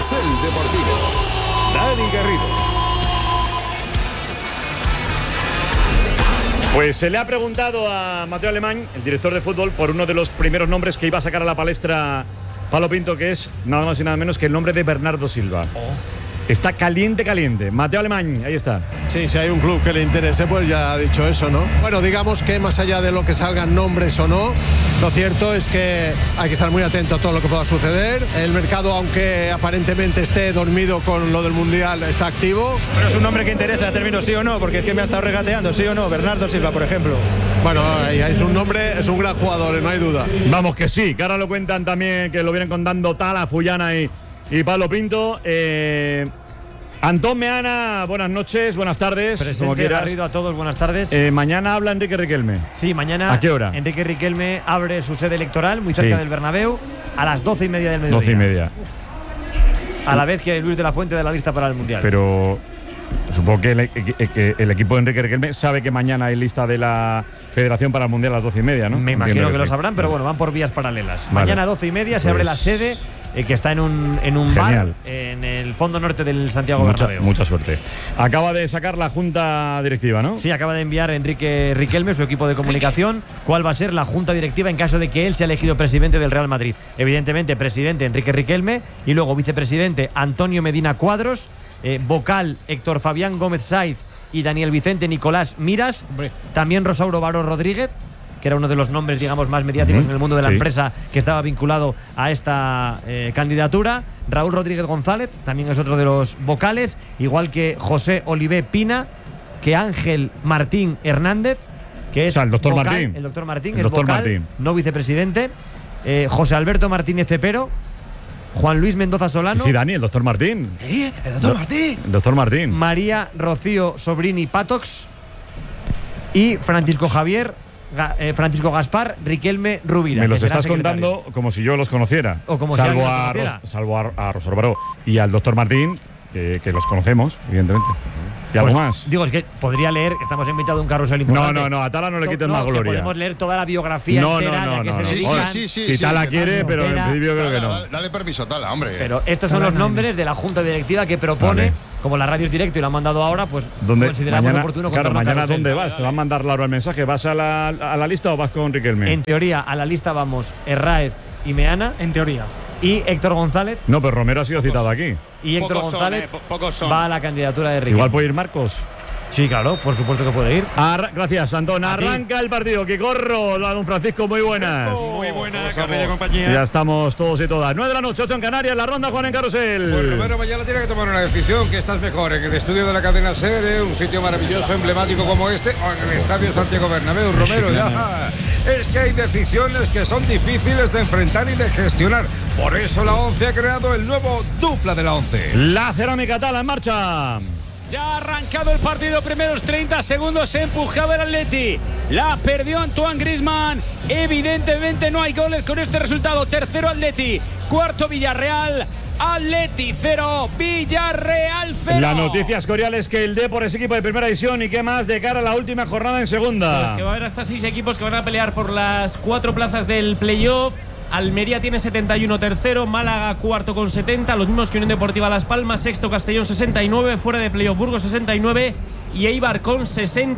Carrusel Deportivo. Dani Garrido. Pues se le ha preguntado a Mateo Alemán, el director de fútbol, por uno de los primeros nombres que iba a sacar a la palestra Pablo Pinto, que es nada más y nada menos que el nombre de Bernardo Silva. Está caliente, caliente. Mateo Alemán, ahí está. Sí, si hay un club que le interese, pues ya ha dicho eso, ¿no? Bueno, digamos que más allá de lo que salgan nombres o no, lo cierto es que hay que estar muy atento a todo lo que pueda suceder. El mercado, aunque aparentemente esté dormido con lo del Mundial, está activo. Pero es un nombre que interesa, término sí o no, porque es que me ha estado regateando, sí o no, Bernardo Silva, por ejemplo. Bueno, es un nombre, es un gran jugador, no hay duda. Vamos que sí, que ahora lo cuentan también, que lo vienen contando Tala, Fullana y Pablo Pinto. Antón Meana, buenas noches, buenas tardes. Presente, Garrido, a todos, buenas tardes. Mañana habla Enrique Riquelme. Sí, mañana. ¿A qué hora? Enrique Riquelme abre su sede electoral muy cerca del Bernabéu a las 12:30 del mediodía. 12:30. A la vez que Luis de la Fuente de la lista para el Mundial. Pero supongo que el equipo de Enrique Riquelme sabe que mañana hay lista de la Federación para el Mundial a las 12:30, ¿no? Me imagino que lo sabrán, pero bueno, van por vías paralelas. Vale. Mañana a 12:30 se abre la sede. Que está en un bar en el fondo norte del Santiago Bernabéu. Mucha suerte. Acaba de sacar la junta directiva, ¿no? Sí, acaba de enviar Enrique Riquelme, su equipo de comunicación, cuál va a ser la junta directiva en caso de que él sea elegido presidente del Real Madrid. Evidentemente, presidente Enrique Riquelme y luego vicepresidente Antonio Medina Cuadros, vocal Héctor Fabián Gómez Saiz y Daniel Vicente Nicolás Miras, también Rosauro Baró Rodríguez, que era uno de los nombres, digamos, más mediáticos en el mundo de la empresa, que estaba vinculado a esta candidatura. Raúl Rodríguez González también es otro de los vocales, igual que José Olivé Pina, que Ángel Martín Hernández, que es el doctor vocal, Martín. El doctor Martín el es doctor vocal, Martín. No vicepresidente. José Alberto Martínez Cepero, Juan Luis Mendoza Solano. Sí, Dani, el doctor Martín. ¿El doctor Martín? El doctor Martín. María Rocío Sobrini Patox y Francisco Gaspar Riquelme Rubira. Me los estás contando como si yo los conociera. O como salvo si a conociera. Salvo a Rosario Baró y al doctor Martín, que los conocemos, evidentemente. ¿Y algo más? Digo, es que podría leer, estamos en mitad de un carrusel importante. No, a Tala no le quites más gloria. Podemos leer toda la biografía entera de que se dedican. Sí, si Tala quiere, pero en principio creo que no. Dale permiso a Tala, hombre. Pero estos son los nombres de la junta directiva que propone, Vale. como la radio es directo y lo han mandado ahora, pues consideramos mañana, oportuno claro, contarlo mañana carrusel. ¿dónde vas? ¿Te va a mandar Laura el mensaje? ¿Vas a la lista o vas con Riquelme? En teoría, a la lista vamos Herráez y Meana. En teoría. Y Héctor González. No, pero Romero ha sido citado aquí. Y Héctor González va a la candidatura de Riquelme. Igual puede ir Marcos. Sí, claro, por supuesto que puede ir. Gracias, Antón. Arranca el partido. Que corro, don Francisco, muy buenas. Muy buenas, Carrillo compañía. Ya estamos todos y todas. 9 de la noche, 8 en Canarias, la ronda Juan en Carrusel. Pues Romero mañana tiene que tomar una decisión, que estás mejor en el estudio de la cadena SER, un sitio maravilloso, emblemático como este, o en el estadio Santiago Bernabéu. Romero, ya. Es que hay decisiones que son difíciles de enfrentar y de gestionar. Por eso la ONCE ha creado el nuevo dupla de la ONCE. La Cerámica Tala en marcha. Ya ha arrancado el partido, primeros 30 segundos se empujaba el Atleti. La perdió Antoine Griezmann. Evidentemente no hay goles con este resultado. Tercero Atleti, cuarto Villarreal. Atleti 0, Villarreal 0. La noticia escorial es que el Depor es equipo de primera división y qué más de cara a la última jornada en segunda. Pues que va a haber hasta 6 equipos que van a pelear por las 4 plazas del playoff. Almería tiene 71 tercero, Málaga cuarto con 70, los mismos que Unión Deportiva Las Palmas, sexto Castellón 69, fuera de playoff Burgos 69 y Eibar con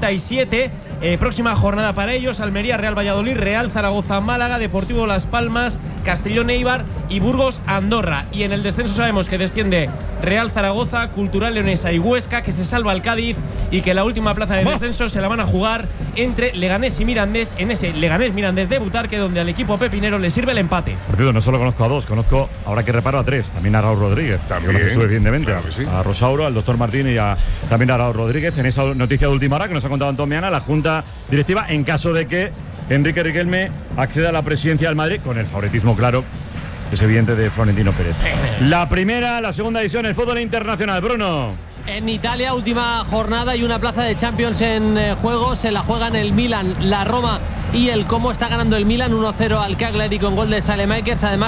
67. Próxima jornada para ellos: Almería, Real Valladolid, Real Zaragoza, Málaga, Deportivo Las Palmas, Castellón, Eibar y Burgos, Andorra. Y en el descenso sabemos que desciende Real Zaragoza, Cultural Leonesa y Huesca, que se salva el Cádiz y que la última plaza de descenso se la van a jugar entre Leganés y Mirandés, en ese Leganés-Mirandés de Butarque, donde al equipo pepinero le sirve el empate. Por cierto, no solo conozco a dos, conozco, ahora que reparo, a tres. También a Raúl Rodríguez, también estuve evidentemente, claro sí. A Rosauro, al doctor Martín y también a Raúl Rodríguez. En esa noticia de última hora que nos ha contado Antón Meana, la Junta Directiva, en caso de que Enrique Riquelme acceda a la presidencia del Madrid, con el favoritismo claro, es evidente, de Florentino Pérez. La primera, la segunda edición del fútbol internacional. Bruno. En Italia, última jornada y una plaza de Champions en juego. Se la juegan el Milan, la Roma y el Como. Está ganando el Milan 1-0 al Cagliari con gol de Saelemaekers. Además,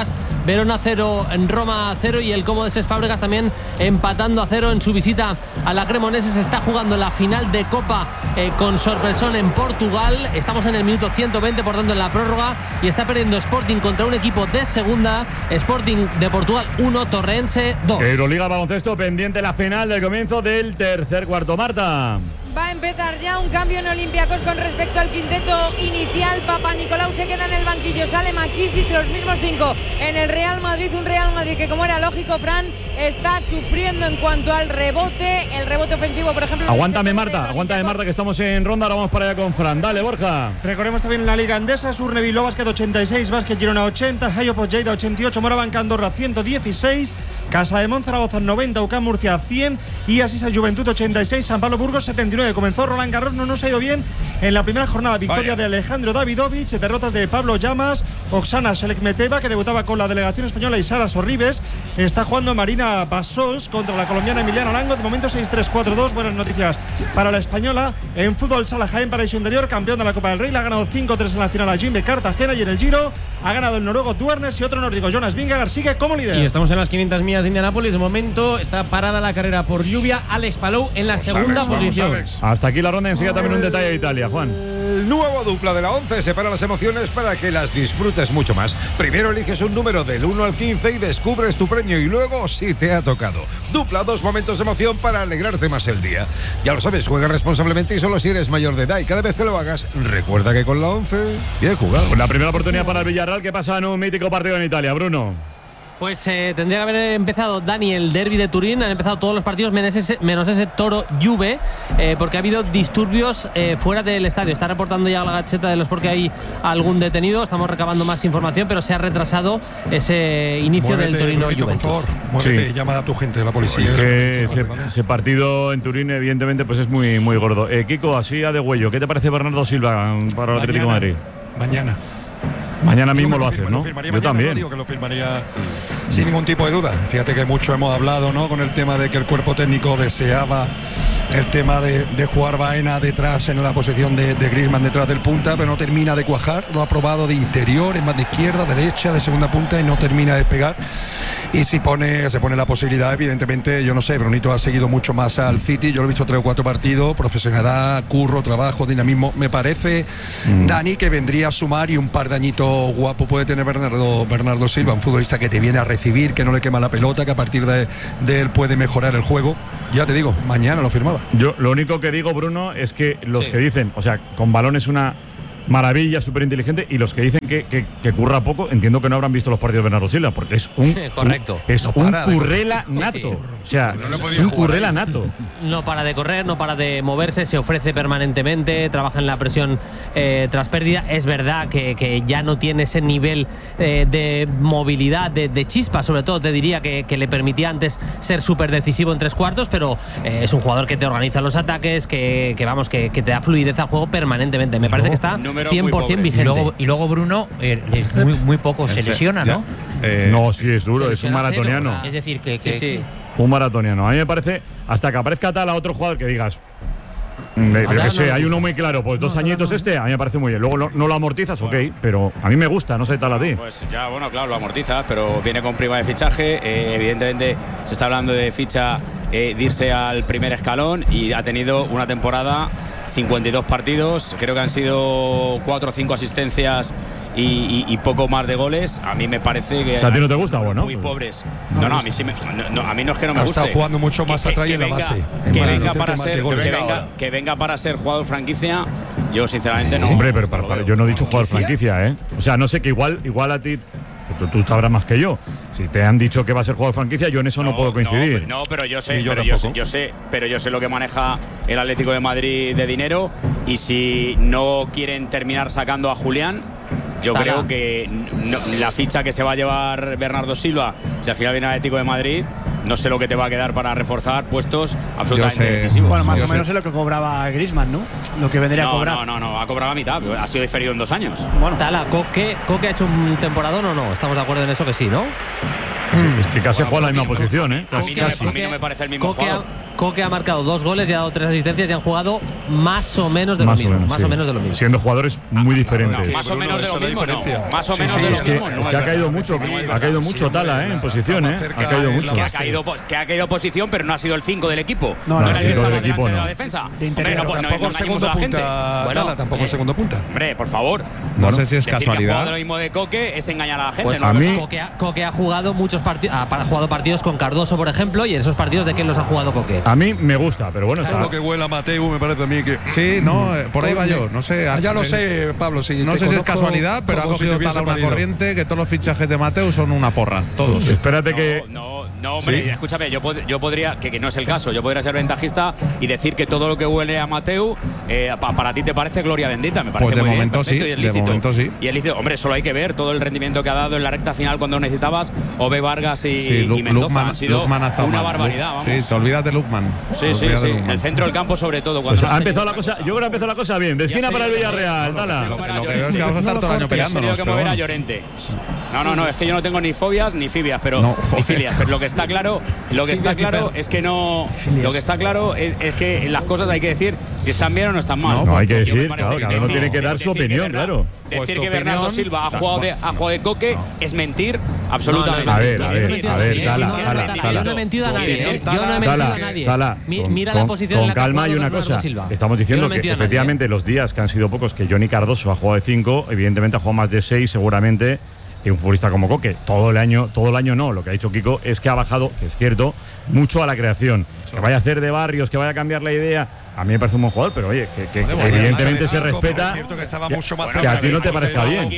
Verona 0, Roma 0 y el Como de Ses Fábregas también empatando a 0 en su visita a la Cremonese. Se está jugando la final de Copa con sorpresón en Portugal. Estamos en el minuto 120, por tanto en la prórroga, y está perdiendo Sporting contra un equipo de segunda. Sporting de Portugal 1, Torrense 2. Euroliga baloncesto pendiente la final del comienzo del tercer cuarto. Marta. Va a empezar ya un cambio en Olympiacos con respecto al quinteto inicial. Papanikolaou se queda en el banquillo, sale Makisic, los mismos 5 en el Real Madrid. Un Real Madrid que, como era lógico, Fran, está sufriendo en cuanto al rebote. El rebote ofensivo, por ejemplo. Aguántame, Marta, que estamos en ronda. Ahora vamos para allá con Fran. Dale, Borja. Recordemos también en la Liga Andesa: Surneville Basket 86, Basket Girona 80, Hayopos Lleida 88, Morabanca Andorra 116, Casa de Monzaragoza 90, UCAM Murcia 100 y Asisa Juventud 86, San Pablo Burgos 79. Comenzó Roland Garros, no nos ha ido bien en la primera jornada. Victoria de Alejandro Davidovich, derrotas de Pablo Llamas, Oksana Selekmeteva, que debutaba con la delegación española, y Sara Sorribes. Está jugando Marina Basols contra la colombiana Emiliana Arango. De momento 6-3, 4-2. Buenas noticias para la española. En fútbol, Sala Jaén, Paraíso Interior, campeón de la Copa del Rey. Le ha ganado 5-3 en la final a Jimbe Cartagena, y en el Giro ha ganado el noruego Duernes y otro nórdico, Jonas Vingegaard, sigue como líder. Y estamos en las 500 millas de Indianápolis. De momento está parada la carrera por lluvia. Alex Palou en la segunda posición. Hasta aquí la ronda. Enseguida también un detalle de Italia, Juan. El nuevo dupla de la 11 separa las emociones para que las disfrutes mucho más. Primero eliges un número del 1 al 15 y descubres tu premio, y luego, si te ha tocado, dupla 2 momentos de emoción para alegrarte más el día. Ya lo sabes, juega responsablemente y solo si eres mayor de edad, y cada vez que lo hagas, recuerda que con la 11 bien jugado. La primera oportunidad para el Villarreal, que pasa en un mítico partido en Italia, Bruno. Pues tendría que haber empezado, Dani, el derbi de Turín. Han empezado todos los partidos menos ese Toro-Juve, porque ha habido disturbios fuera del estadio. Está reportando ya la Gazzetta dello Sport que hay algún detenido. Estamos recabando más información, pero se ha retrasado ese inicio del Torino-Juventus. Por favor, muévete, sí. Llama a tu gente, a la policía. Ese partido en Turín, evidentemente, pues es muy, muy gordo. Kiko, así a de huello, ¿qué te parece Bernardo Silva para el Atlético de Madrid? Mañana mismo lo haces, ¿no? Yo también. Digo que lo firmaría sin ningún tipo de duda. Fíjate que mucho hemos hablado, ¿no?, con el tema de que el cuerpo técnico deseaba el tema de jugar Baena detrás en la posición de Griezmann detrás del punta, pero no termina de cuajar. Lo ha probado de interior, es más de izquierda, derecha, de segunda punta, y no termina de pegar. Y si se pone la posibilidad, evidentemente, yo no sé, Brunito ha seguido mucho más al City. Yo lo he visto 3 o 4 partidos, profesionalidad, curro, trabajo, dinamismo. Me parece, Dani, que vendría a sumar, y un par de añitos guapo puede tener Bernardo Silva, un futbolista que te viene a recibir, que no le quema la pelota, que a partir de él puede mejorar el juego. Ya te digo, mañana lo firmaba. Yo lo único que digo, Bruno, es que los que dicen, o sea, con balón es una maravilla, súper inteligente, y los que dicen que curra poco, entiendo que no habrán visto los partidos de Bernardo Silva, porque es un currela nato. O sea, es un currela nato. No para de correr, no para de moverse, se ofrece permanentemente, trabaja en la presión tras pérdida. Es verdad que ya no tiene ese nivel de movilidad, de chispa, sobre todo te diría, que le permitía antes ser súper decisivo en 3 cuartos, pero es un jugador que te organiza los ataques, que te da fluidez al juego permanentemente. Me parece que está 100% vigente. Y luego Bruno muy poco se lesiona, ¿no? No, sí, es duro, es un maratoniano. Es decir, que un maratoniano. A mí me parece, hasta que aparezca tal a otro jugador que digas, yo que sé, hay uno muy claro, pues 2 añitos a mí me parece muy bien. Luego no lo amortizas, ok, pero a mí me gusta, no sé tal a ti. Pues ya, bueno, claro, lo amortizas, pero viene con prima de fichaje. Evidentemente se está hablando de ficha, de irse al primer escalón, y ha tenido una temporada, 52 partidos, creo que han sido 4 o 5 asistencias y poco más de goles. A mí me parece que… O sea, ¿a ti no te gusta, bueno? Muy pobres. No, a mí sí a mí no es que no me guste. Está jugando mucho más atrás en la base. Que venga para ser jugador franquicia, yo sinceramente no… Hombre, pero yo no he dicho jugador franquicia, ¿eh? O sea, no sé, que igual a ti… Tú sabrás más que yo. Si te han dicho que va a ser jugador franquicia, yo en eso no puedo coincidir. No, pero yo sé, yo sé lo que maneja el Atlético de Madrid de dinero, y si no quieren terminar sacando a Julián, yo creo que la ficha que se va a llevar Bernardo Silva, si al final viene el Atlético de Madrid, no sé lo que te va a quedar para reforzar puestos absolutamente decisivos. Bueno, más o menos es lo que cobraba Griezmann, ¿no? Lo que vendría a cobrar. No, ha cobrado la mitad, ha sido diferido en 2 años. Bueno, Tala, ¿Coque ha hecho un temporadón o no? ¿Estamos de acuerdo en eso que sí, no? Es que casi juega la misma posición, ¿eh? A mí no me parece el mismo jugador. Coque ha marcado 2 goles y ha dado 3 asistencias y han jugado más o menos de lo mismo. Más o menos de lo mismo. Siendo jugadores muy diferentes. Más o menos de lo mismo, ¿no? Más o menos de lo mismo. Es que ha caído mucho Tala, en posición, Ha caído mucho. Que ha caído posición, pero no ha sido el 5 del equipo. No, el 5 del equipo no. De la defensa. Tampoco el segundo punta. Tala, tampoco el segundo punta. Hombre, por favor. No sé si es decir casualidad. Que ha jugado lo mismo de Coque es engañar a la gente. Pues ¿no? a mí Coque ha jugado muchos partidos, ha jugado partidos con Cardoso, por ejemplo, y en esos partidos de quién los ha jugado Coque. A mí me gusta, pero bueno, está. Lo que huele a Mateu me parece a mí que. Sí, no, por ahí va yo. No sé. Ya lo sé, Pablo. Sí, no sé si es casualidad, pero ha cogido Tala una corriente que todos los fichajes de Mateu son una porra. Todos. Espérate que. No, hombre, ¿sí? Escúchame, yo podría, que no es el caso, yo podría ser ventajista y decir que todo lo que huele a Mateu, para ti te parece gloria bendita, me parece pues muy momento bien, sí, y es lícito. De momento sí. Y es lícito. Hombre, solo hay que ver todo el rendimiento que ha dado en la recta final cuando necesitabas Ove Vargas y Mendoza. Ha sido una barbaridad, vamos. Sí, te olvidas de Lukman. Sí. El centro del campo sobre todo. Pues ha empezado la cosa, yo creo que ha empezado la cosa bien. De esquina para el Villarreal, Tala. Lo que veo es que vamos a estar todo el año peleándonos. Que mover a Llorente. No, es que yo no tengo ni fobias ni fibias, pero ni filias, pero lo que está claro es que no. Lo que está claro es que las cosas hay que decir si están bien o no están mal. No, hay que decir, claro, cada uno tiene que dar su opinión, claro. Decir que Bernardo Silva ha jugado de Coque es mentir absolutamente. A ver, Tala. Yo no he mentido a nadie. Yo no he mentido a nadie. Mira la posición. Con calma hay una cosa. Estamos diciendo que efectivamente los días que han sido pocos que Johnny Cardoso ha jugado de 5, evidentemente ha jugado más de 6 seguramente. Y un futbolista como Coque, todo el año no. Lo que ha dicho Kiko es que ha bajado, que es cierto, mucho a la creación. Que vaya a hacer de Barrios, que vaya a cambiar la idea. A mí me parece un buen jugador, pero oye, que evidentemente se respeta. Que a ti no te parezca bien.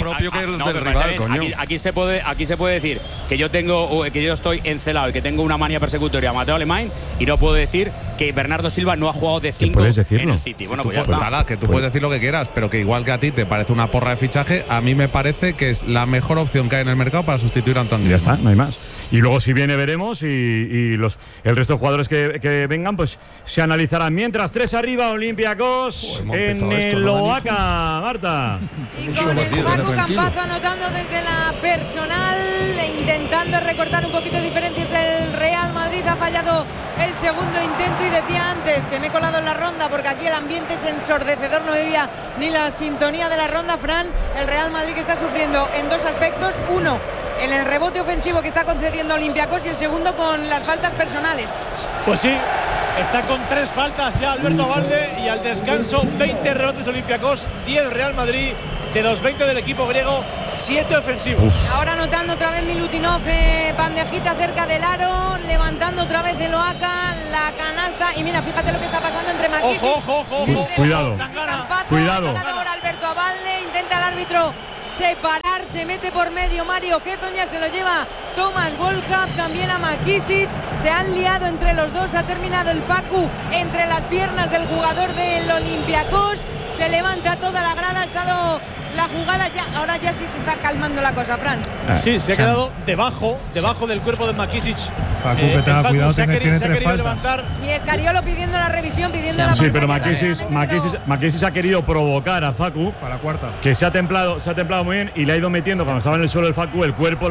Aquí se puede decir que yo estoy encelado y que tengo una manía persecutoria a Mateo Alemán y no puedo decir que Bernardo Silva no ha jugado de 5 en el City. Bueno, pues ya está. Tala, que tú puedes decir lo que quieras, pero que igual que a ti te parece una porra de fichaje, a mí me parece que es la mejor opción que hay en el mercado para sustituir a Antonio. Ya está, no hay más. Y luego si viene veremos y el resto de jugadores que vengan pues se analizarán. Mientras 3 arriba, Olympiacos en el Oaca, Marta. Y con el Paco Campazo anotando desde la personal, intentando recortar un poquito de diferencias el Real Madrid. Ha fallado el segundo intento y decía antes que me he colado en la ronda porque aquí el ambiente es ensordecedor, no había ni la sintonía de la ronda, Fran. El Real Madrid que está sufriendo en 2 aspectos. Uno, en el rebote ofensivo que está concediendo Olympiacos y el segundo con las faltas personales. Pues sí, está con 3 faltas ya Alberto Valde y al descanso 20 rebotes Olympiacos, 10 Real Madrid. De los 20 del equipo griego, 7 ofensivos. Ahora anotando otra vez Milutinov, bandejita cerca del aro, levantando otra vez el Oaca, la canasta. Y mira, fíjate lo que está pasando entre Makisic. Ojo. Cuidado. Ahora Alberto Abalde, intenta el árbitro separar, se mete por medio Mario Gezon, ya se lo lleva Tomás Volkov, también a Makisic. Se han liado entre los dos, ha terminado el Facu entre las piernas del jugador del Olympiacos. Se levanta toda la grada, ha estado la jugada ya, ahora ya sí se está calmando la cosa, Fran. Sí, se ha quedado debajo del cuerpo de Makisic. Facu, que tenga cuidado, se ha tiene 3 querido faltas. levantar. Y Escariolo pidiendo la revisión, pidiendo la Sí, pero pantalla. Makisic ha querido provocar a Facu para la cuarta. Que se ha templado muy bien y le ha ido metiendo cuando estaba en el suelo el Facu el cuerpo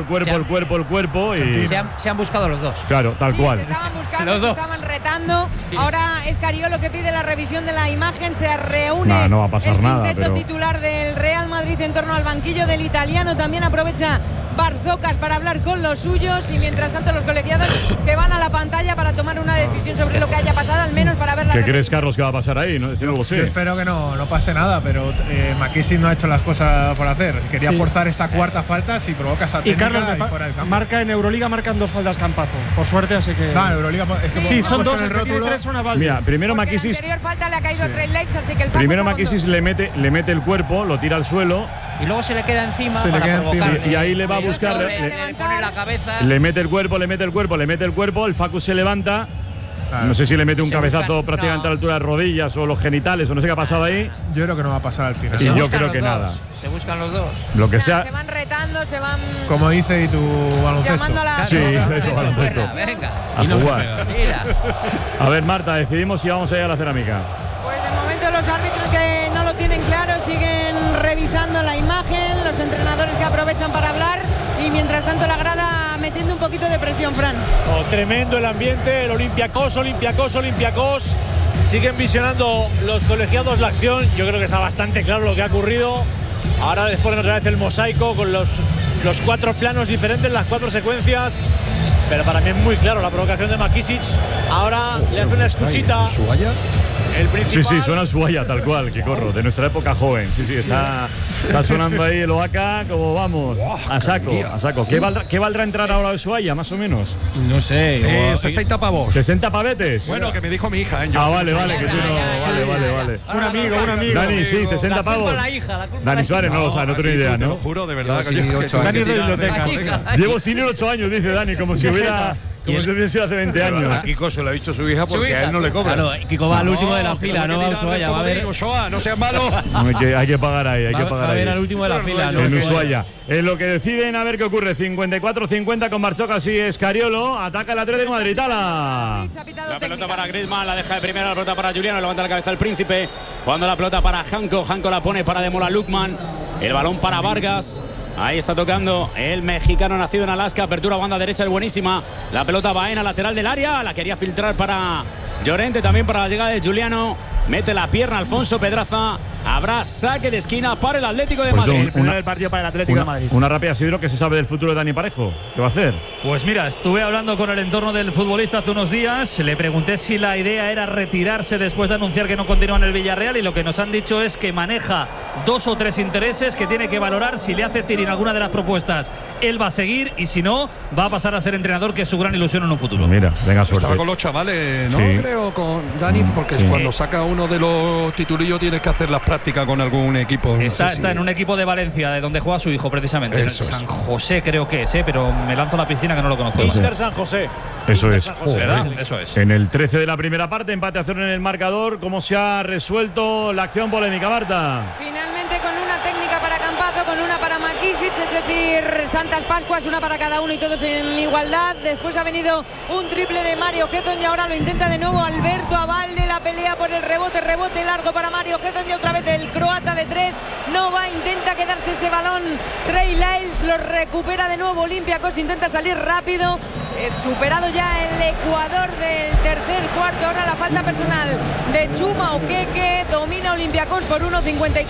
y se han buscado los dos. Claro, tal cual. Se estaban buscando, se estaban retando. Ahora Escariolo que pide la revisión de la imagen, se reúne no va a pasar el nada, quinteto pero titular del Real Madrid en torno al banquillo del italiano. También aprovecha Barzocas para hablar con los suyos y mientras tanto los colegiados que van a la pantalla para tomar una decisión sobre lo que haya pasado, al menos para ver la. ¿Qué crees, Carlos, que va a pasar ahí? No, yo no lo sé. Yo espero que no pase nada, pero Makisic no ha hecho las cosas por hacer. Quería forzar esa cuarta falta, si provoca esa técnica y Carlos, fuera del campo. Marca en Euroliga, marcan 2 faltas Campazo. Por suerte, así que. No, en Euroliga es que sí, son 2, el rótulo. 3 son a Valde. Mira, primero Makisic. La anterior falta le ha caído a Trey Lakes, así que el primero Makisic le mete el cuerpo, lo tira al suelo. Y luego se le queda encima para provocar. Y ahí le va a buscar. Le pone la cabeza. Le mete el cuerpo, el Facu se levanta. Claro. No sé si le mete un cabezazo prácticamente a la altura de rodillas o los genitales o no sé qué ha pasado ahí. Yo creo que no va a pasar al final. Y yo creo que nada. Se buscan los dos. Lo que sea. Se van retando, se van. Como dice y tu baloncesto. Llamando a la. Sí, eso, baloncesto. Venga. A jugar. A ver, Marta, decidimos si vamos a ir a la cerámica. Pues de momento los árbitros que no lo tienen claro, siguen revisando la imagen, los entrenadores que aprovechan para hablar y mientras tanto la grada metiendo un poquito de presión, Fran. Tremendo el ambiente, el Olympiacos. Siguen visionando los colegiados la acción. Yo creo que está bastante claro lo que ha ocurrido. Ahora les ponen otra vez el mosaico con los 4 planos diferentes, las 4 secuencias. Pero para mí es muy claro la provocación de Makisic. Ahora le hace una escuchita. El principal. Sí, suena Ushuaia, tal cual, que corro, de nuestra época joven. Sí, está sonando ahí el Oaca, como vamos, a saco. ¿Qué valdrá entrar ahora a Ushuaia, más o menos? No sé. 60 pavos. 60 pavetes. Bueno, que me dijo mi hija, ¿eh? Vale, que tú no. Vale. Un amigo. Dani, sí, 60 pavos. Dani Suárez, no tengo ni idea, Te lo ¿no? juro, de verdad. Dani es de biblioteca. Llevo sin 8 años, dice Dani, como si hubiera sido hace 20 años. A Kiko se lo ha dicho su hija porque a él no le cobra. Claro, Kiko va al último de la fila, no va a Ushuaia. Va a ver. No seas malo. Hay que pagar ahí, Va a ver al último de la fila, en Ushuaia. En lo que deciden, a ver qué ocurre. 54-50 con Marchocas y Escariolo. Ataca el Atlético de Madrid. La pelota para Griezmann, la deja de primera, la pelota para Juliano, levanta la cabeza el Príncipe. Jugando la pelota para Janko la pone para Demola Lukman. El balón para Vargas. Ahí está tocando el mexicano nacido en Alaska. Apertura banda derecha, es buenísima. La pelota Baena, lateral del área. La quería filtrar para Llorente, también para la llegada de Juliano. Mete la pierna Alfonso Pedraza. Habrá saque de esquina para el Atlético de Madrid. El partido para el Atlético de Madrid. Una rápida, Sidro, que se sabe del futuro de Dani Parejo. ¿Qué va a hacer? Pues mira, estuve hablando con el entorno del futbolista hace unos días. Le pregunté si la idea era retirarse después de anunciar que no continúa en el Villarreal, y lo que nos han dicho es que maneja 2 o 3 intereses que tiene que valorar. Si le hace tirar alguna de las propuestas, él va a seguir, y si no, va a pasar a ser entrenador, que es su gran ilusión en un futuro. Mira, venga, suerte. Estaba con los chavales, ¿no? Sí. Creo, con Dani, porque cuando saca uno de los titulillos tienes que hacer las prácticas con algún equipo. Está en un equipo de Valencia, de donde juega su hijo, precisamente. Eso San José creo que es, pero me lanzo a la piscina que no lo conozco. Mister San José. Eso es. Eso es. En el 13 de la primera parte, empate a 0 en el marcador. ¿Cómo se ha resuelto la acción polémica, Marta? Finalmente con una técnica para Campazo, con una para Makisic, es decir, Santas Pascuas, una para cada uno y todos en igualdad. Después ha venido un triple de Mario Gedon y ahora lo intenta de nuevo Alberto Abalde. La pelea por el rebote largo para Mario Gedon y otra vez el croata de 3. No va, intenta quedarse ese balón. Trey Lyles lo recupera de nuevo. Olympiacos intenta salir rápido. Es superado ya el Ecuador del tercer cuarto. Ahora la falta personal de Chuma Okeke. Domina Olympiacos por 1,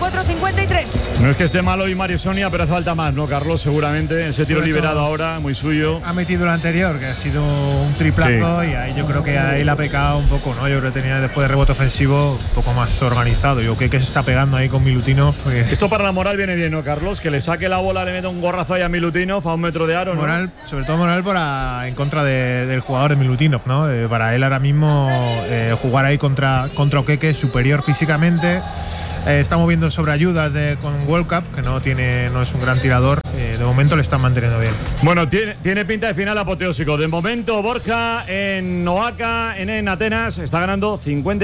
54-53. No es que esté malo hoy Mario Sonia, pero hace falta más, ¿no, Carlos? Seguramente. Ese tiro liberado ahora, muy suyo. Ha metido el anterior, que ha sido un triplazo, y ahí yo creo que ahí la ha pecado un poco, ¿no? Yo creo que tenía después de rebote ofensivo un poco más organizado. Yo creo que se está pegando ahí con Milutinov. Esto para la moral viene bien, ¿no, Carlos? Que le saque la bola, le meta un gorrazo ahí a Milutinov a 1 metro de aro, ¿no? Moral, sobre todo moral en contra del jugador de Milutinov, ¿no? Para él ahora mismo jugar ahí contra Okeke, superior físicamente. Está moviendo sobre ayudas con World Cup, que no es un gran tirador. De momento le están manteniendo bien. Bueno, tiene pinta de final apoteósico. De momento, Borja en Oaca, en Atenas, está ganando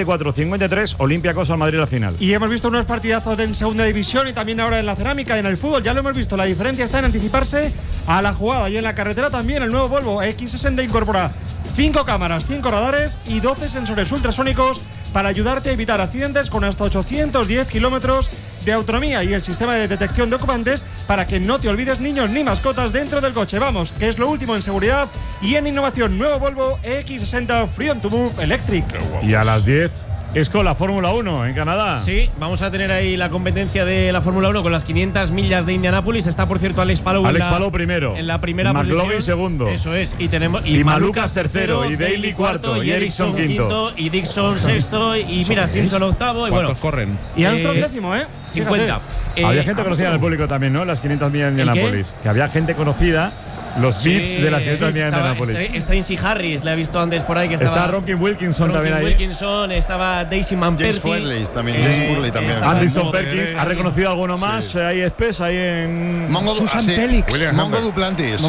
54-53. Olympiacos al Madrid a la final. Y hemos visto unos partidazos en segunda división y también ahora en la cerámica y en el fútbol. Ya lo hemos visto. La diferencia está en anticiparse a la jugada. Y en la carretera también el nuevo Volvo X60 incorpora 5 cámaras, 5 radares y 12 sensores ultrasónicos para ayudarte a evitar accidentes con hasta 810 kilómetros de autonomía, y el sistema de detección de ocupantes para que no te olvides niños ni mascotas dentro del coche. Vamos, que es lo último en seguridad y en innovación. Nuevo Volvo X60 Free on to Move Electric. Y a las 10 es con la Fórmula 1 en Canadá. Sí, vamos a tener ahí la competencia de la Fórmula 1 con las 500 millas de Indianápolis. Está, por cierto, Alex Palou primero. En la primera McLovin posición. segundo. Eso es. Y tenemos Malucas tercero, y Daly cuarto, y Ericsson quinto. Y Dixon sexto, y mira, Simpson octavo. Y bueno, corren? Y Armstrong décimo, 50. Había gente conocida en el público también, ¿no? Las 500 millas de Indianápolis. Que había gente conocida. Los VIPs de las 500 millas de Indianápolis. Tracy Harris, le he visto antes por ahí que estaba. Está Ronkin Wilkinson también ahí. Wilkinson, estaba Daisy Manperti. James Purley también. Anderson Perkins. ¿Ha reconocido alguno más? Ahí Espes, ahí en. Susan Pelix. Mongo Duplantis.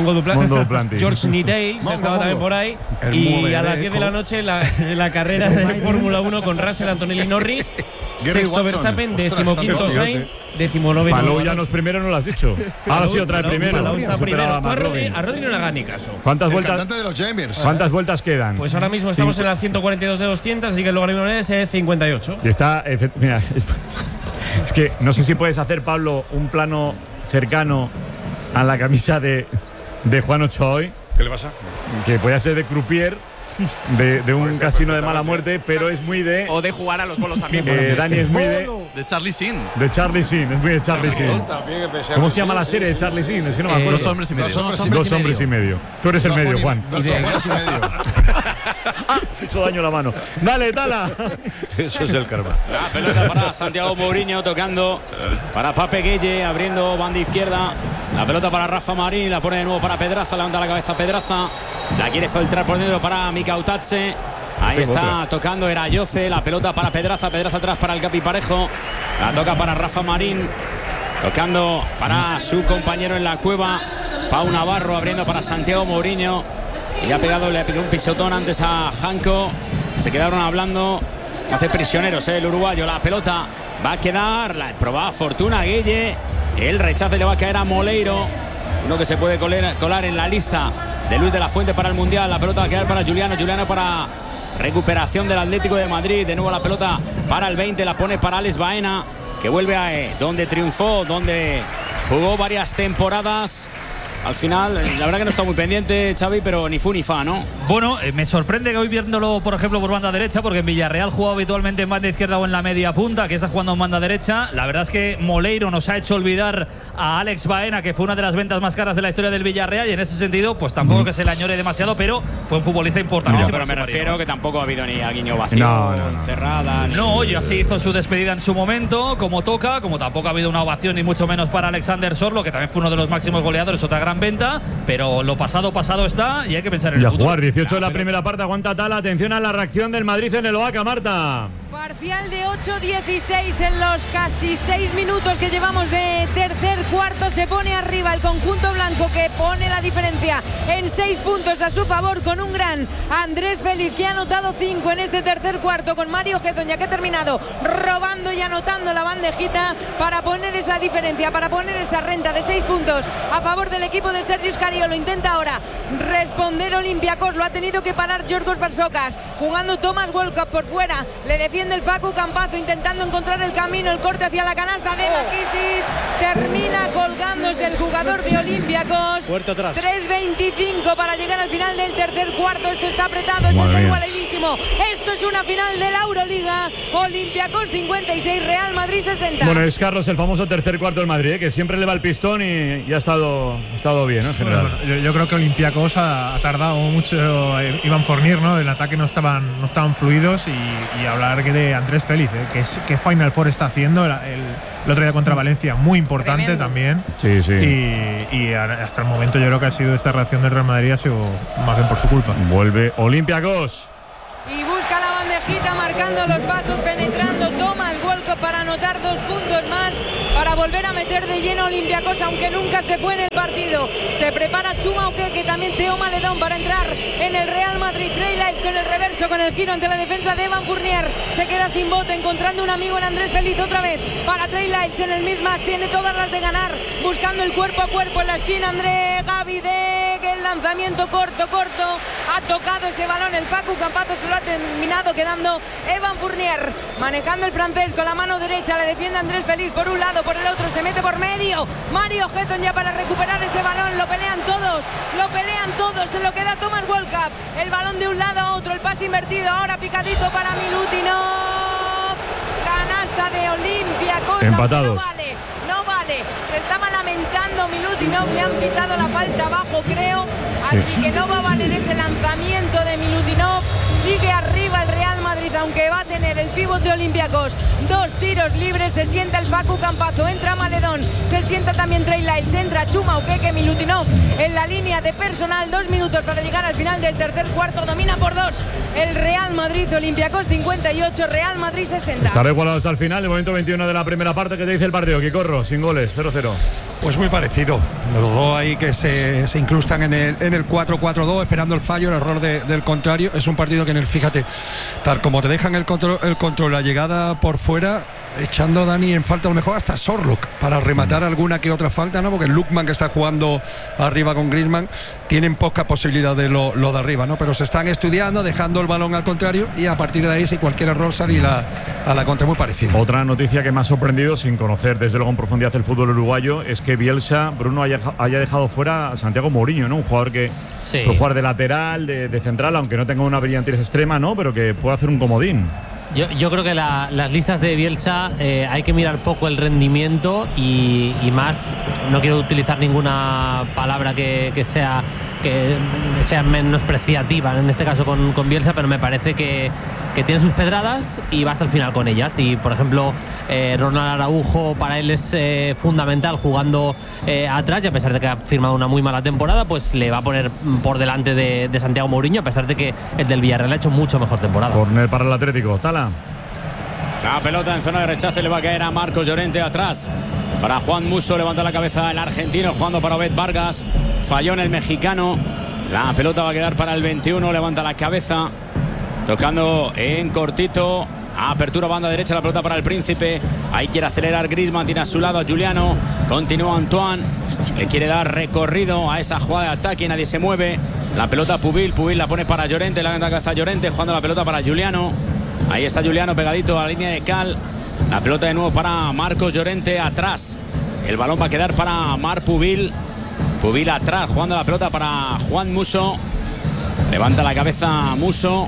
George Nidales estaba también por ahí. Y a las 10 de la noche la carrera de Fórmula 1 con Russell, Antonelli Norris. Sexto Verstappen, 15º Sainz, 19º. Palou ya no es primero, no lo has dicho. Ahora sí, otra vez primero. Palou está primero. A Rodri no le haga ni caso. ¿Cuántas El vueltas? cantante de los Jammers. ¿Cuántas vueltas quedan? Pues ahora mismo estamos en la 142 de 200, así que el logaritmo es 58. Y está. Mira, es que no sé si puedes hacer, Pablo, un plano cercano a la camisa de Juan Ochoa hoy. ¿Qué le pasa? Que puede ser de croupier. De un casino de mala muerte, pero es muy de. O de jugar a los bolos también. Dani es muy de Charlie Sheen. De Charlie Sheen, es muy de Charlie Sheen. ¿Cómo se llama la serie de Charlie Sheen? Es que no me acuerdo. 2 hombres y medio. 2 hombres y medio. Tú eres el medio, Juan. 2 hombres y medio. He hecho daño la mano. Dale, Tala. Eso es el karma. La pelota para Santiago Mourinho, tocando para Pape Gueye, abriendo banda izquierda. La pelota para Rafa Marín, la pone de nuevo para Pedraza, levanta la cabeza Pedraza. La quiere filtrar por dentro para Mikautadze. Ahí está tocando Erayoce, la pelota para Pedraza, Pedraza atrás para el Capi Parejo. La toca para Rafa Marín, tocando para su compañero en la cueva, Pau Navarro, abriendo para Santiago Mourinho. Y le pegó un pisotón antes a Janko. Se quedaron hablando. Hace prisioneros el uruguayo. La pelota va a quedar. La probada fortuna Gueye. El rechazo le va a caer a Moleiro. Uno que se puede colar en la lista de Luis de la Fuente para el Mundial. La pelota va a quedar para Juliano. Juliano para recuperación del Atlético de Madrid. De nuevo la pelota para el 20. La pone para Alex Baena, que vuelve a donde triunfó, donde jugó varias temporadas. Al final, la verdad que no está muy pendiente, Xavi, pero ni fu ni fa, ¿no? Bueno, me sorprende que hoy viéndolo, por ejemplo, por banda derecha, porque en Villarreal jugaba habitualmente en banda izquierda o en la media punta, que está jugando en banda derecha. La verdad es que Moleiro nos ha hecho olvidar a Alex Baena, que fue una de las ventas más caras de la historia del Villarreal, y en ese sentido, pues tampoco que se le añore demasiado, pero fue un futbolista importantísimo. No, pero me refiero que tampoco ha habido ni a Guiño vacío, encerrada. No, ya se hizo su despedida en su momento, como toca, como tampoco ha habido una ovación, ni mucho menos para Alexander Sorlo, que también fue uno de los máximos goleadores, otra gran venta, pero lo pasado está y hay que pensar en el futuro. Jugar 18 de la primera parte, aguanta Tala. Atención a la reacción del Madrid en el Oaca, Marta. Parcial de 8-16 en los casi 6 minutos que llevamos de tercer cuarto. Se pone arriba el conjunto blanco, que pone la diferencia en 6 puntos a su favor, con un gran Andrés Félix, que ha anotado 5 en este tercer cuarto, con Mario Hezonja, que ha terminado robando y anotando la bandejita para poner esa diferencia, para poner esa renta de 6 puntos a favor del equipo de Sergio Scariolo. Intenta ahora responder Olympiacos, lo ha tenido que parar Giorgos Barsocas, jugando Thomas Walcott por fuera, le defiende el Facu Campazo, intentando encontrar el camino, el corte hacia la canasta de Makisic, termina colgándose el jugador de Olympiacos. 3:25 para llegar al final del tercer cuarto. Esto está apretado, esto está igualadísimo, esto es una final de la Euroliga. Olympiacos 56, Real Madrid 60. Bueno, es Carlos, el famoso tercer cuarto del Madrid, que siempre le va el pistón y ha estado bien, ¿no? En general. Bueno, yo creo que Olympiacos ha tardado mucho. Iván Fournier, ¿no? El ataque no estaban fluidos, y hablar de Andrés Félix, que Final Four está haciendo el otro día contra Valencia, muy importante también. Sí. Y hasta el momento yo creo que ha sido esta reacción del Real Madrid, ha sido más bien por su culpa. Vuelve Olympiacos. Y busca la bandejita, marcando los pasos, penetrando Thomas Walcott para anotar 2 puntos más, para volver a meter de lleno a Olympiacos, aunque nunca se fue en el partido. Se prepara Chuma Okeke, también Teo Maledón, para entrar en el Real Madrid. Trey Lyles con el reverso, con el giro ante la defensa de Evan Fournier. Se queda sin bote, encontrando un amigo en Andrés Félix otra vez para Trey Lyles en el misma. Tiene todas las de ganar, buscando el cuerpo a cuerpo en la esquina. André Gavidec, el lanzamiento corto. Ha tocado ese balón el Facu Campazo, se lo ha terminado quedando Evan Fournier, manejando el francés con la mano derecha. Le defiende Andrés Félix por un lado, por el otro se mete por medio Mario Hezonja para recuperar ese balón. Lo pelean todos, se lo queda Thomas Walcott. El balón de un lado a otro, el pase invertido, ahora picadito para Milutinov. Canasta de Olympiacos. Empatados. No vale. Se estaba lamentando Milutinov, le han quitado la falta abajo, creo. Así que no va a valer ese lanzamiento de Milutinov. Sigue arriba el Real Madrid, aunque va a tener el pívot de Olympiacos 2 tiros libres. Se sienta el Facu Campazo, entra Maledón, se sienta también Trey Lyles, entra Chuma Okeke, Milutinov en la línea de personal. 2 minutos para llegar al final del tercer cuarto. Domina por 2 el Real Madrid. Olympiacos 58, Real Madrid 60. Estará igualado hasta el final, el momento 21 de la primera parte. ¿Qué te dice el partido? Quicorro, sin goles, 0-0. Pues muy parecido. Los dos ahí que se incrustan en el 4-4-2, esperando el fallo, el error del contrario. Es un partido que fíjate, tal como te dejan el control, la llegada por fuera, echando a Dani en falta a lo mejor hasta Sorlock para rematar alguna que otra falta, ¿no? Porque el Lookman, que está jugando arriba con Griezmann, tienen poca posibilidad de lo de arriba, ¿no? Pero se están estudiando, dejando el balón al contrario, y a partir de ahí, si cualquier error salir a la contra, muy parecido. Otra noticia que me ha sorprendido, sin conocer desde luego en profundidad el fútbol uruguayo, es que Bielsa, Bruno, haya dejado fuera a Santiago Mourinho, ¿no? Un jugador que puede jugar de lateral, de central, aunque no tenga una brillantez extrema, ¿no? Pero que puede hacer un comodín. Yo creo que las listas de Bielsa hay que mirar poco el rendimiento y más, no quiero utilizar ninguna palabra que sea menospreciativa en este caso con Bielsa, pero me parece que tiene sus pedradas y va hasta el final con ellas. Y por ejemplo, Ronald Araujo para él es fundamental jugando atrás, y a pesar de que ha firmado una muy mala temporada, pues le va a poner por delante de Santiago Mourinho, a pesar de que el del Villarreal ha hecho mucho mejor temporada. Corner para el Atlético, Tala. La pelota en zona de rechace le va a caer a Marcos Llorente atrás. Para Juan Musso, levanta la cabeza el argentino, jugando para Obed Vargas. Falló en el mexicano. La pelota va a quedar para el 21, levanta la cabeza. Tocando en cortito. Apertura banda derecha, la pelota para el Príncipe. Ahí quiere acelerar Griezmann, tiene a su lado a Giuliano. Continúa Antoine. Le quiere dar recorrido a esa jugada de ataque y nadie se mueve. La pelota a Pubil la pone para Llorente, la cabeza a Llorente, jugando la pelota para Giuliano. Ahí está Giuliano pegadito a la línea de cal. La pelota de nuevo para Marcos Llorente atrás. El balón va a quedar para Marc Pubil. Pubil atrás, jugando la pelota para Juan Musso. Levanta la cabeza Musso.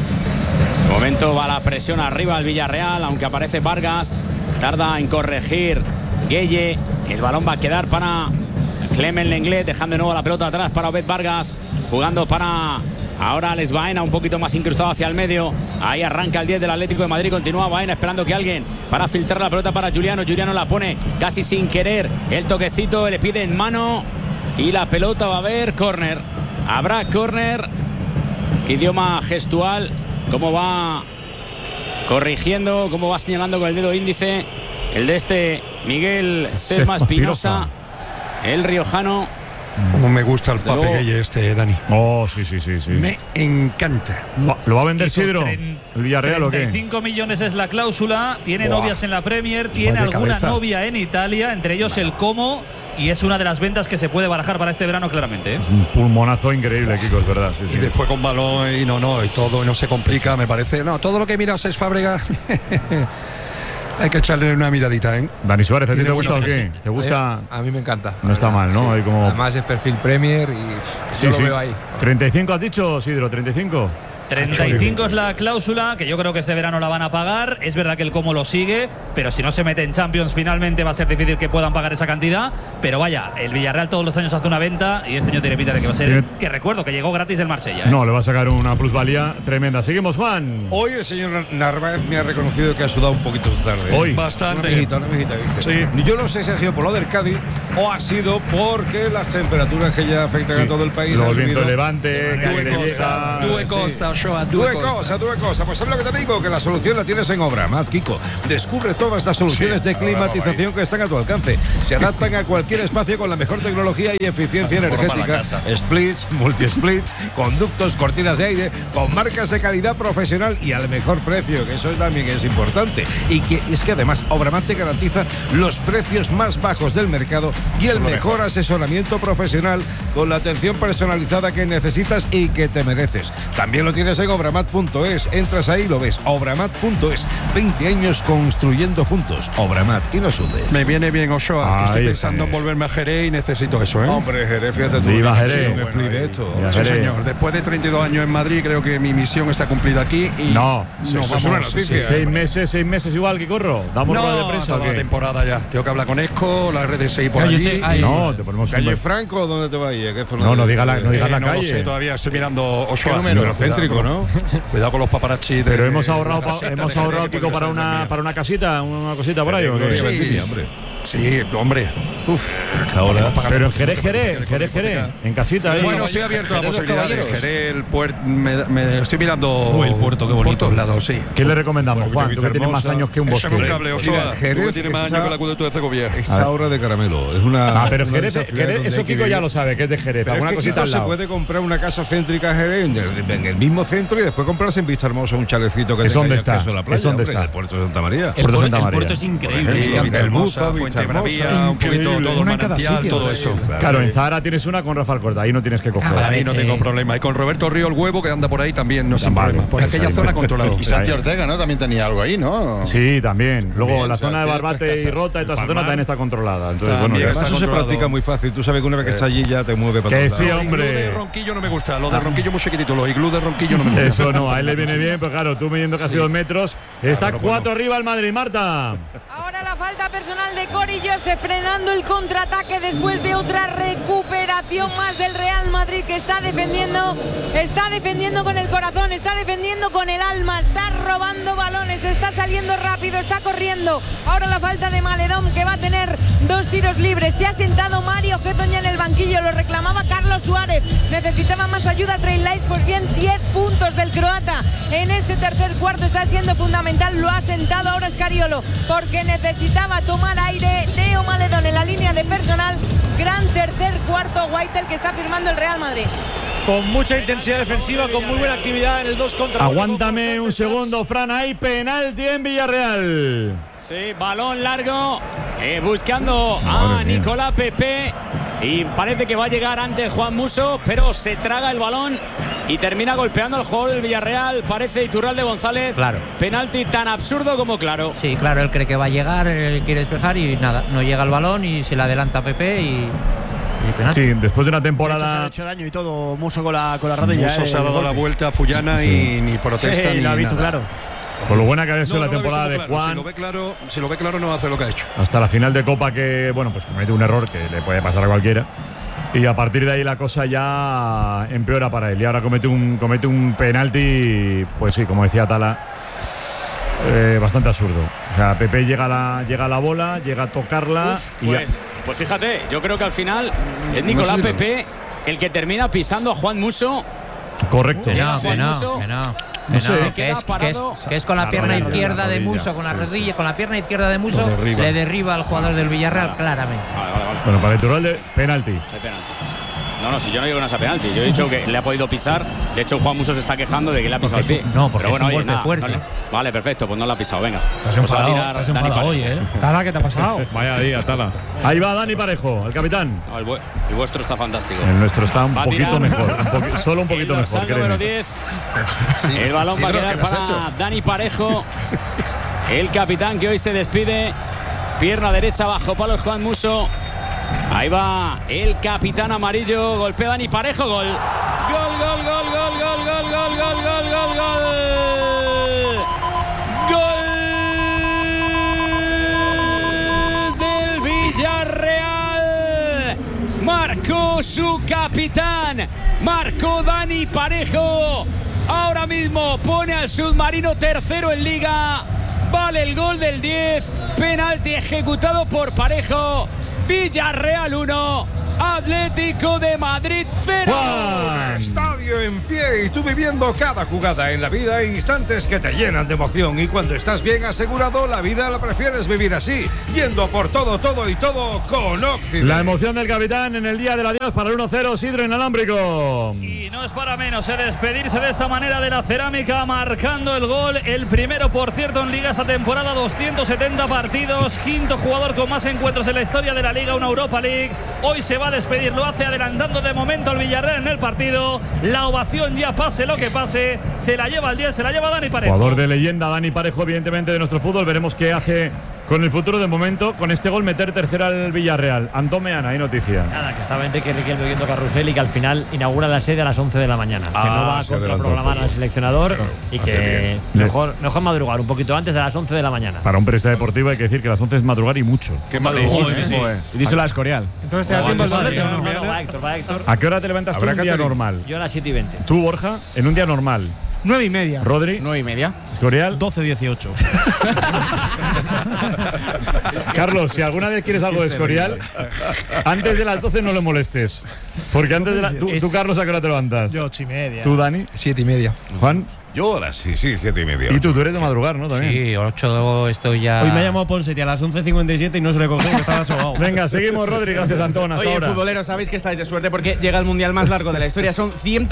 De momento va la presión arriba al Villarreal, aunque aparece Vargas. Tarda en corregir Gueye. El balón va a quedar para Clement Lenglet, dejando de nuevo la pelota atrás para Obed Vargas. Jugando para ahora Alex Baena, un poquito más incrustado hacia el medio. Ahí arranca el 10 del Atlético de Madrid. Continúa Baena esperando que alguien para filtrar la pelota para Giuliano. Giuliano la pone casi sin querer. El toquecito le pide en mano. Y la pelota va a haber córner. Habrá córner. Qué idioma gestual. Cómo va corrigiendo, cómo va señalando con el dedo índice. El de Miguel Sesma Espinosa, el riojano. Como me gusta el Pape Gueye Dani. Oh, sí. Me encanta. ¿Lo va a vender Sidro? ¿El Villarreal o qué? 35 millones es la cláusula. Tiene novias en la Premier, tiene alguna novia en Italia, entre ellos el Como. Y es una de las ventas que se puede barajar para este verano, claramente. Es un pulmonazo increíble, Kiko, es verdad. Y después con balón y todo no se complica, me parece. No, todo lo que miras es Fábregas. Hay que echarle una miradita, ¿eh? Dani Suárez, ¿a ti te gusta o qué? ¿Te gusta? A mí me encanta. No está mal, ¿no? Sí. Hay como... Además es perfil Premier y yo lo veo ahí. 35 has dicho, Sidro, 35. 35 es la cláusula, que yo creo que este verano la van a pagar. Es verdad que el Como lo sigue, pero si no se mete en Champions finalmente va a ser difícil que puedan pagar esa cantidad. Pero vaya, el Villarreal todos los años hace una venta y este año tiene pinta de que va a ser, que recuerdo que llegó gratis del Marsella. No, le va a sacar una plusvalía tremenda. Seguimos, Juan. Hoy el señor Narváez me ha reconocido que ha sudado un poquito tarde. Hoy. Bastante. Una amiguita, ¿viste? Sí. Yo no sé si ha sido por lo del Cádiz o ha sido porque las temperaturas que ya afectan a todo el país. Los vientos de levante, Due cosa. Pues ¿sabes lo que te digo? Que la solución la tienes en Obramat, Kiko. Descubre todas las soluciones de climatización que están a tu alcance. Se adaptan a cualquier espacio con la mejor tecnología y eficiencia energética. Splits, multi-splits, conductos, cortinas de aire, con marcas de calidad profesional y al mejor precio, que eso también es importante. Y que es que además Obramat te garantiza los precios más bajos del mercado y el mejor asesoramiento profesional con la atención personalizada que necesitas y que te mereces. También lo tienes en obramat.es. Entras ahí y lo ves. Obramat.es. 20 años construyendo juntos. Obramat. Y no sudes. Me viene bien Ochoa, que estoy pensando en volverme a Jerez y necesito eso, ¿eh? Hombre, Jerez, fíjate tú. Viva Jerez. Sí, señor. Después de 32 años en Madrid, creo que mi misión está cumplida aquí. Y no vamos, es una noticia. 6 meses igual que corro. Damos rueda de prensa. Toda la temporada ya. Tengo que hablar con Esco, la RD6 por allí. No, te ponemos ¿Calle Franco o dónde te va a ir? No digas la calle. No lo sé, todavía estoy mirando Ochoa. Número céntrico, ¿no? Cuidado con los paparazzi. Pero hemos ahorrado, Kiko, para una casita, una cosita por ahí. Sí, hombre. Sí, hombre. Ahora. Pero en Jerez, en casita. Bueno, estoy abierto a posibilidades. Jerez, el puerto, me estoy mirando el puerto, qué bonito. Por todos lados, sí. ¿Qué le recomendamos, Juan? Tú que tienes más años que un bosque. Échame un cable, Osoa. Jerez Tú que tienes más años que el acueducto de Segovia. Esta obra de caramelo. Es una. Pero Jerez, eso Kiko ya lo sabe, que es de Jerez. Pero Alguna es que cosita al se lado. puede comprar una casa céntrica en Jerez, en el mismo centro, y después comprarse en Vista Hermosa un chalecito que tenga acceso a la playa. ¿Es dónde está? El puerto de Santa María. El puerto es increíble. El Buzo, Fuente Bravía, un poquito todo el manantial, todo eso. Claro, en Zahara tienes una con Rafa Alcorta, ahí no tienes que coger. Ahí no tengo problema. Y con Roberto Río el Huevo, que anda por ahí también, no sin problema. Por aquella zona controlado. Y Santi Ortega, ¿no? También tenía algo ahí, ¿no? Sí, también. Luego Bien, la zona de Barbate y Rota y toda esa zona también está controlada. Entonces, bueno, eso se practica muy fácil. Tú sabes que una vez que está allí ya te mueve para que todos sí, lados. hombre. Lo de Ronquillo no me gusta. Lo de Ronquillo muy chiquitito. Los iglú de Ronquillo no me gusta. Eso no, a él le viene bien, pero claro, tú midiendo casi 2 metros. Está 4 arriba el Madrid, Marta. Ahora la falta personal de Cory Joseph frenando el contraataque después de otra recuperación más del Real Madrid, que está defendiendo con el corazón, está defendiendo con el alma, está robando balones, está saliendo rápido, está corriendo. Ahora la falta de Maledón, que va a tener 2 tiros libres. Se ha sentado Mario Getoña en el banquillo, lo reclamaba Carlos Suárez, necesitaba más ayuda Trey Lyles. Pues bien, 10 puntos del croata en este tercer cuarto está siendo fundamental. Lo ha sentado ahora Scariolo porque necesitaba tomar aire. Leo Maledón en la línea de personal. Gran tercer cuarto, White, el que está firmando el Real Madrid. Con mucha intensidad defensiva, con muy buena actividad en el 2 contra 1. Aguántame un segundo, Fran. Hay penalti en Villarreal. Sí, balón largo, buscando a Nicolás Pepe. Y parece que va a llegar antes Juan Musso, pero se traga el balón y termina golpeando al jugador del Villarreal. Parece Iturralde González. Claro. Penalti tan absurdo como claro. Sí, claro, él cree que va a llegar, él quiere despejar y nada, no llega el balón y se le adelanta a Pepe y penalti. Sí, después de una temporada. Se ha hecho daño y todo, Musso con la rodilla. Musso se ha dado la vuelta a Fullana y ni protesta ni lo ha visto nada. claro. Por lo buena que ha sido la temporada de claro. Juan. Si lo ve claro, no hace lo que ha hecho. Hasta la final de Copa, que bueno, pues comete un error que le puede pasar a cualquiera. Y a partir de ahí la cosa ya empeora para él. Y ahora comete un penalti, pues sí, como decía Tala, bastante absurdo. O sea, Pepe llega a la bola, llega a tocarla. Pues fíjate, yo creo que al final es Nicolás Pepe el que termina pisando a Juan Musso. Correcto. Que no. No sé. Que es con la pierna izquierda de Musso, con la rodilla, con la pierna izquierda de Musso, le derriba al jugador del Villarreal claramente. Vale. Bueno, para Iturralde, penalti. Sí, penalti. No, si yo no digo nada a penalti. Yo he dicho que le ha podido pisar. De hecho, Juan Musso se está quejando de que le ha pisado el pie. No, porque pero bueno, es un golpe fuerte. Vale, perfecto, pues no le ha pisado. Venga. Te has enfadado hoy, ¿eh? Tala, ¿qué te ha pasado? Vaya día, Tala. Ahí va Dani Parejo, el capitán. No, el vuestro está fantástico. El nuestro está un Va a poquito tirar mejor. Solo un poquito el mejor. dorsal número 10. El balón va a quedar para Dani Parejo. El capitán que hoy se despide. Pierna derecha bajo palos Juan Musso. Ahí va el capitán amarillo. Golpea Dani Parejo. Gol. Gol. Gol del Villarreal. Marcó su capitán. Marcó Dani Parejo. Ahora mismo pone al submarino tercero en Liga. Vale el gol del 10. Penalti ejecutado por Parejo. Villarreal 1, Atlético de Madrid 0. Estadio en pie y tú viviendo cada jugada en la vida, instantes que te llenan de emoción. Y cuando estás bien asegurado, la vida la prefieres vivir así, yendo por todo con Occident. La emoción del capitán en el día del adiós para el 1-0, Sidro Inalámbrico. Y no es para menos despedirse de esta manera de la Cerámica, marcando el gol, el primero por cierto en Liga esta temporada, 270 partidos, quinto jugador con más encuentros en la historia de la Liga, una Europa League. Hoy se va a despedir, lo hace adelantando de momento al Villarreal en el partido. La ovación ya pase lo que pase, se la lleva el 10, se la lleva Dani Parejo. Jugador de leyenda, Dani Parejo, evidentemente de nuestro fútbol. Veremos qué hace con el futuro. De momento, con este gol, meter tercera al Villarreal. Antón Meana, hay noticia. Nada, que estaba que Riquelme viendo carrusel y que al final inaugura la sede a las 11 de la mañana. Que no va a contraprogramar al seleccionador y que mejor madrugar un poquito antes de las 11 de la mañana. Para un periodista deportivo hay que decir que las 11 es madrugar y mucho. Qué madrugar. Y díselo a Escorial. Entonces te da tiempo Va Héctor. ¿A qué hora te levantas tú en un día normal? Yo a las 7:20. Tú, Borja, en un día normal. 9:30. Rodri. 9:30. Escorial. 12-18. Carlos, si alguna vez quieres algo de Escorial, antes de las 12 no le molestes. Porque antes de tú, Carlos, ¿a qué hora te levantas? Yo 8:30. ¿Tú, Dani? 7:30. Juan. Yo ahora sí, 7:30. Y tú eres de madrugar, ¿no? También. Sí, 8 estoy ya. Hoy me ha llamado Ponseti a las 11:57 y no se le cogió, que estaba sobado. Venga, seguimos, Rodri. Gracias, Antón. Hasta Oye, ahora. futboleros, sabéis que estáis de suerte porque llega el mundial más largo de la historia. Son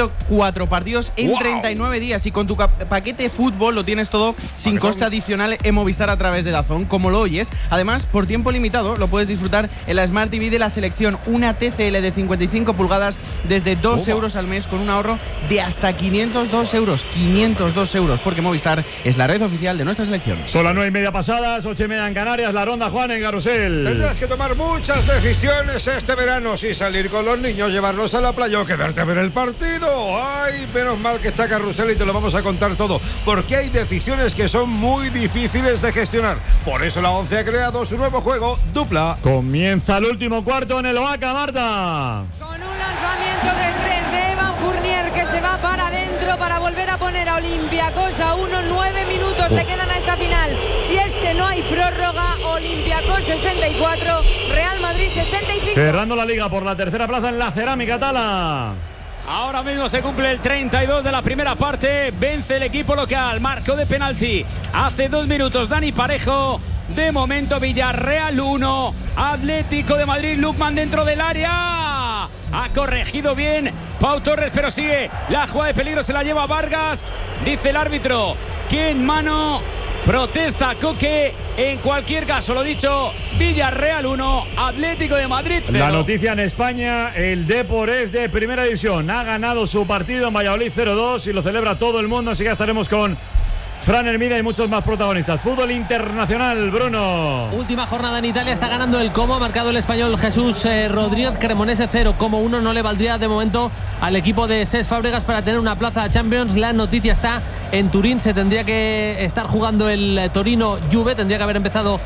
104 partidos en 39 días. Y con tu paquete fútbol lo tienes todo sin coste adicional en Movistar a través de DAZN, como lo oyes. Además, por tiempo limitado, lo puedes disfrutar en la Smart TV de la selección. Una TCL de 55 pulgadas desde 2 euros al mes con un ahorro de hasta 502 euros. 502 euros. Porque Movistar es la red oficial de nuestra selección. Son las 9:30 pasadas, 8:30 en Canarias, la ronda, Juan, en Carrusel. Tendrás que tomar muchas decisiones este verano, si salir con los niños, llevarlos a la playa o quedarte a ver el partido. Ay, menos mal que está Carrusel y te lo vamos a contar todo, porque hay decisiones que son muy difíciles de gestionar. Por eso la 11 ha creado su nuevo juego, Dupla. Comienza el último cuarto en el Oaca, Marta. Con un lanzamiento de 3 de Evan Fournier que se va para adentro para volver a poner a Olympiacos a 9 minutos le quedan a esta final. Si es que no hay prórroga, Olympiacos 64, Real Madrid 65. Cerrando la liga por la tercera plaza en la Cerámica Tala. Ahora mismo se cumple el 32 de la primera parte. Vence el equipo local. Marcó de penalti hace 2 minutos Dani Parejo. De momento Villarreal 1, Atlético de Madrid. Lukman dentro del área. Ha corregido bien Pau Torres, pero sigue la jugada de peligro. Se la lleva Vargas. Dice el árbitro que en mano. Protesta Coque. En cualquier caso, lo dicho, Villarreal 1, Atlético de Madrid 0. La noticia en España, el Depor es de primera división. Ha ganado su partido en Valladolid 0-2 y lo celebra todo el mundo. Así que ya estaremos con Fran Hermida y muchos más protagonistas. Fútbol internacional, Bruno. Última jornada en Italia, está ganando el Como, ha marcado el español Jesús Rodríguez. Cremonese 0-1 no le valdría de momento al equipo de Cesc Fábregas para tener una plaza a Champions. La noticia está en Turín, se tendría que estar jugando el Torino Juve, tendría que haber empezado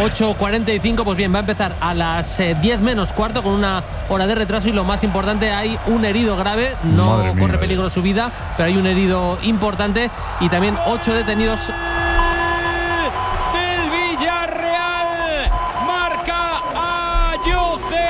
8:45, pues bien, va a empezar a las 10 menos cuarto con una hora de retraso y lo más importante, hay un herido grave, no corre peligro su vida, pero hay un herido importante y también 8 detenidos. Del Villarreal, marca Ayoce.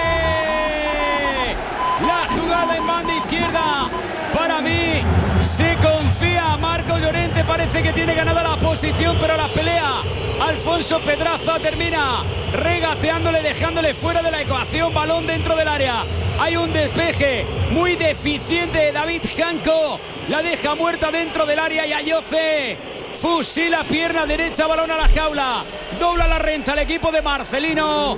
La jugada en banda izquierda, para mí se confía Marco Llorente, parece que tiene ganada la posición, pero la pelea Alfonso Pedraza termina regateándole, dejándole fuera de la ecuación, balón dentro del área. Hay un despeje muy deficiente de David Janko, la deja muerta dentro del área y Ayoce fusila pierna derecha, balón a la jaula, dobla la renta el equipo de Marcelino.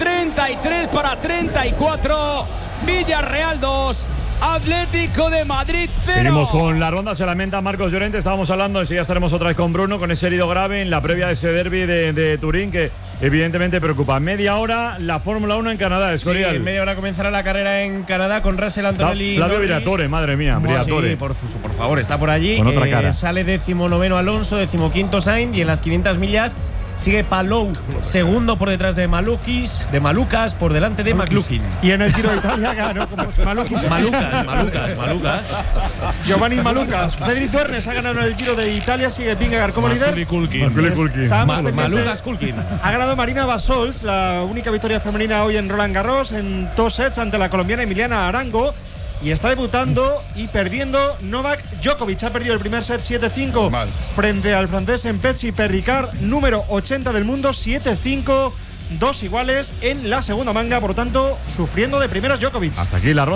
33-34, Villarreal 2, Atlético de Madrid 0. Seguimos con la ronda, se lamenta Marcos Llorente. Estábamos hablando, y ya estaremos otra vez con Bruno, con ese herido grave en la previa de ese derbi de Turín que evidentemente preocupa. Media hora la Fórmula 1 en Canadá, Escorial. Sí, en media hora comenzará la carrera en Canadá con Russell, Antonelli. Flavio Briatore, madre mía, Briatore. Sí, por favor, está por allí. Con otra cara. Sale 19º Alonso, 15º Sainz y en las 500 millas sigue Palou, segundo por detrás de Malucas, por delante de McLaughlin. Y en el Giro de Italia ganó como Malucas. Giovanni Malucas. Federic Torres ha ganado en el Giro de Italia, sigue Vingegaard como líder. Malucas Kulkin. Ha ganado Marina Basols, la única victoria femenina hoy en Roland Garros, en 2 sets ante la colombiana Emiliana Arango. Y está debutando y perdiendo Novak Djokovic. Ha perdido el primer set 7-5 frente al francés Mpetsi Perricard, número 80 del mundo, 7-5, 2 iguales en la segunda manga. Por lo tanto, sufriendo de primeras Djokovic. Hasta aquí la ronda.